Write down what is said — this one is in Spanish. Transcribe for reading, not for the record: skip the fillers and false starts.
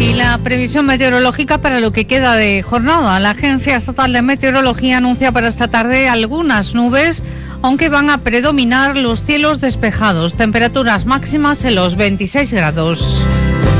Y la previsión meteorológica para lo que queda de jornada. La Agencia Estatal de Meteorología anuncia para esta tarde algunas nubes, aunque van a predominar los cielos despejados. Temperaturas máximas en los 26 grados.